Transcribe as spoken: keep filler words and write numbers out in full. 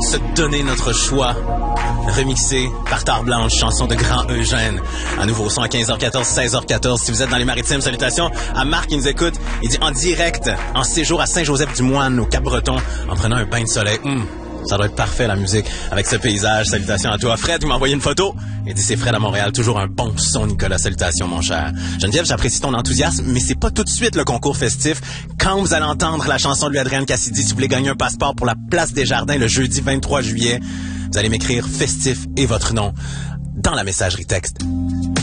Se donner notre choix. Remixé par Tare Blanche, chanson de Grand Eugène. Un nouveau son à quinze heures quatorze, seize heures quatorze. Si vous êtes dans les Maritimes, salutations à Marc qui nous écoute. Il dit en direct, en séjour à Saint-Joseph-du-Moine, au Cap-Breton, en prenant un bain de soleil. Hum, ça doit être parfait la musique avec ce paysage. Salutations à toi. Fred qui m'a envoyé une photo. Il dit c'est Fred à Montréal, toujours un bon son, Nicolas. Salutations, mon cher. Geneviève, j'apprécie ton enthousiasme, mais c'est pas tout de suite le concours festif. Quand vous allez entendre la chanson de Louis-Adrien Cassidy, si vous voulez gagner un passeport pour la Place des Jardins le jeudi vingt-trois juillet, vous allez m'écrire festif et votre nom dans la messagerie texte.